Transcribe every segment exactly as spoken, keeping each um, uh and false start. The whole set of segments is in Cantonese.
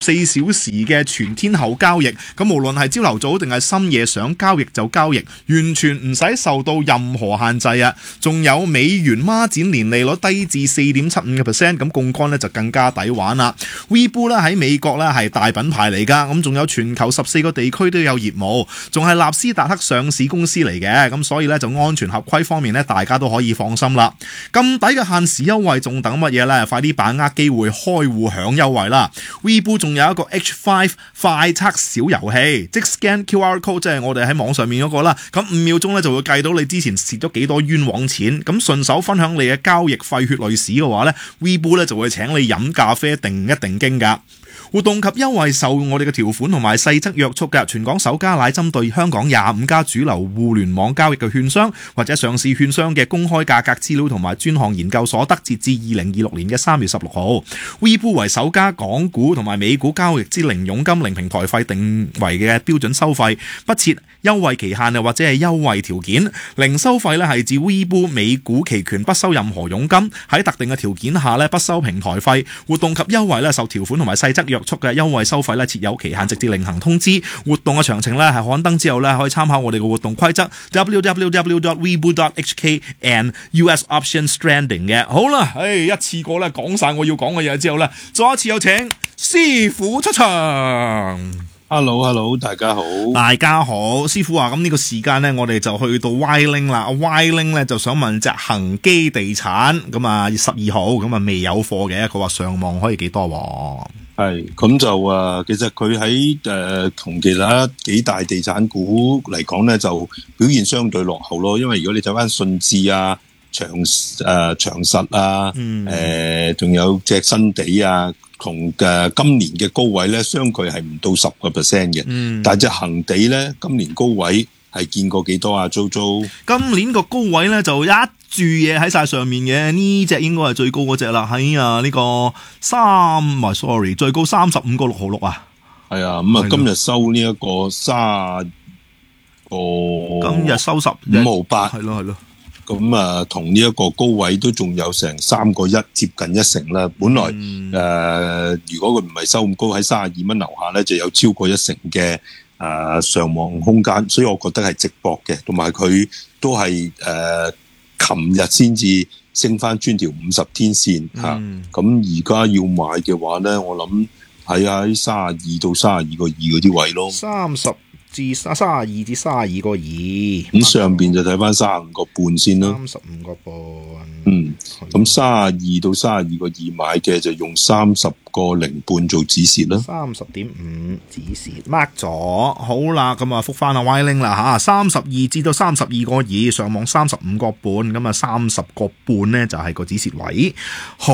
四小時嘅全天候交易，咁無論係朝頭早定係深夜想交易就交易，完全唔使受到任何限制啊！仲有美元孖展年利率低至四點七五嘅 percent， 咁槓桿咧就更加抵玩啦。Webull 咧喺美國咧係大品牌嚟噶，咁仲有全球十四個地區都有業務，仲係納斯達克上市公司嚟嘅，咁所以咧就安全合規方面咧大家都可以放心啦。咁抵嘅限時優惠仲等乜嘢咧？快啲把握機會開戶享優惠啦 ！Webull 仲有一個 H 五 快測小遊戲，即 scan Q R code， 即係我哋喺網上面嗰個啦。咁五秒鐘咧就會計到你之前蝕咗幾多冤枉錢。咁順手分享你嘅交易費血淚史嘅話咧 ，Webull 咧就會請你飲咖啡定一定經㗎。活動及優惠受我哋嘅條款同埋細則約束嘅，全港首家乃針對香港廿五家主流互聯網交易嘅券商或者上市券商嘅公開價格資料同埋專項研究所得，截至二零二六年嘅三月十六號。Webull 為首家港股同埋美股交易之零佣金、零平台費定為嘅標準收費，不設優惠期限或者係優惠條件。零收費咧係指 Webull 美股期權不收任何佣金，喺特定嘅條件下咧不收平台費。活動及優惠咧受條款同埋細則約束嘅，優惠收費咧設有期限，直至另行通知。活動嘅詳情咧係刊登之後咧可以參考我哋嘅活動規則 double-u double-u double-u dot webull dot h k and U S options trading 嘅。好啦，誒一次過咧講晒我要講嘅嘢之後咧，再一次有請師傅出場。 Hello，Hello， 大家好， 大家好，師傅啊，咁呢個時間咧，我哋就去到 Y-Link 啦。Y-Link 咧就想問隻恒基地產咁啊，十二號咁啊未有貨嘅，佢話上望可以幾多？ 係咁就啊，其實佢喺誒同其他幾大地產股嚟講咧，就表現相對落後咯。因為如果你睇翻順治啊、長誒、呃、長實啊、誒仲、嗯呃、有隻新地啊。同嘅今年嘅高位咧，相距係唔到十個 percent 嘅。嗯，但係隻恒地咧，今年高位係見過幾多啊？租租今年個高位咧就一注嘢喺晒上面嘅，呢隻應該係最高嗰隻啦。喺啊呢個三，唔係 sorry， 最高三十五個六毫六啊。 係啊，咁啊今日收呢一個三個， 今日收十五毫八， 係咯係咯。 咁啊，同呢一個高位都仲有成三個一，接近一成啦。本來誒、嗯呃，如果佢唔係收咁高，喺三十二蚊樓下咧，就有超過一成嘅誒、呃、上望空間，所以我覺得係值博嘅。同埋佢都係誒，琴日先至升翻穿條五十天線嚇。咁而家要買嘅話咧，我諗喺喺三十二到三十二個二嗰啲位咯。 三十至三十二至三十二個二， 咁上邊就睇翻三十五個半先啦。 三十五個半， 嗯，咁三十二到三十二個二買嘅就用三十個零半做止蝕啦。 三十點五止蝕 mark 咗，好啦，咁啊復翻阿 Y-Link 啦吓，三十二至到三十二個二，上網三十五個半，咁啊三十個半咧就係個止蝕位。好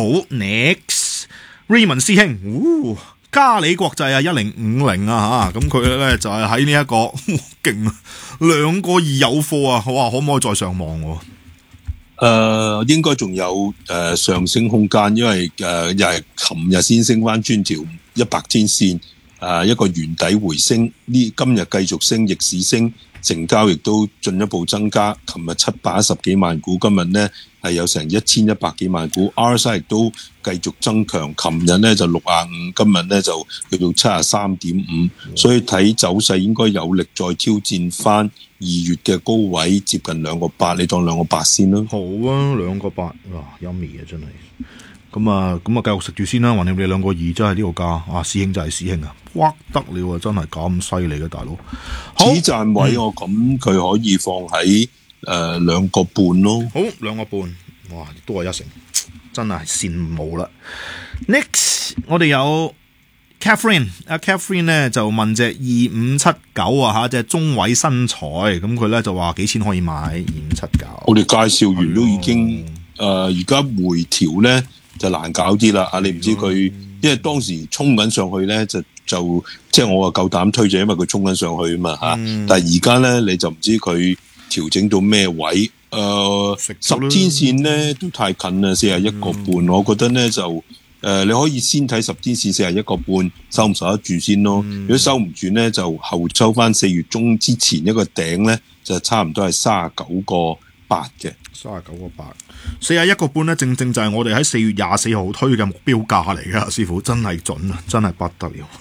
，next Raymond 師兄，嗚。嘉里國際啊，一零五零啊吓，咁佢咧就係喺呢一個勁兩個二有貨啊，哇，可唔可以再上望？誒、 呃，應該仲有誒、呃、上升空間，因為誒、呃、又係琴日先升翻穿條一百天線，誒、呃、一個圓底回升，呢今日繼續升，逆市升，成交亦都進一步增加。琴日七百一十幾萬股，今日呢係有成一千一百幾萬股 ，R S I 亦都繼續增強。琴日呢就六十五，今日呢就去到七十三點五，所以睇走勢應該有力再挑戰翻二月嘅高位，接近兩個八，你當兩個八先啦。 好啊，兩個八，哇，yummy啊，真係。咁啊，咁啊，繼續食住先啦。橫掂你兩個二真係呢個價，啊，師兄就係師兄啊，屈得了啊，真係咁犀利嘅大佬。 止賺位我咁佢可以放喺誒兩個半咯。 好，兩個半，哇，都係一成，真係羨慕啦。Next， 我哋有 Catherine， 阿 Catherine 咧就問隻二五七九啊嚇，隻中位新材，咁佢咧就話幾錢可以買二五七九？ 我哋介紹完都已經誒，而家回調咧就難搞啲啦。啊，你唔知佢，因為當時衝緊上去咧，就就即係我話夠膽推，就因為佢衝緊上去啊嘛嚇。嗯、但係而家咧你就唔知佢調整到咩位。誒、呃，十天線咧都太近啦，四十一個半，嗯、我覺得咧就誒、呃，你可以先睇十天線四十一個半，收唔收得住先咯。嗯、如果收唔住咧，就後抽翻四月中之前一個頂咧，就差唔多係三十九個八嘅。 三十九個八，四十一個半咧，正正就係我哋喺四月廿四號推嘅目標價嚟噶，師傅真係準啊，真係不得了。